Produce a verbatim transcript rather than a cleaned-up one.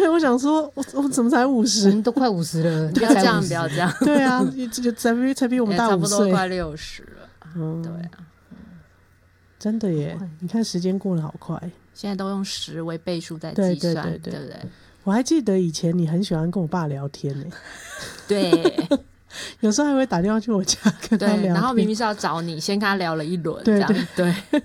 对，我想说我我怎么才五十？ 我们都快五十了， 不要这样，不要这样。 对啊，就才比才比我们大五岁， 差不多快六十了。嗯，对啊， 真的耶！你看时间过得好快， 现在都用十为倍数在计算， 对对对 对, 对不对？ 我还记得以前你很喜欢跟我爸聊天呢， 对， 有时候还会打电话去我家跟他聊天， 然后明明是要找你，先跟他聊了一轮， 对这样对。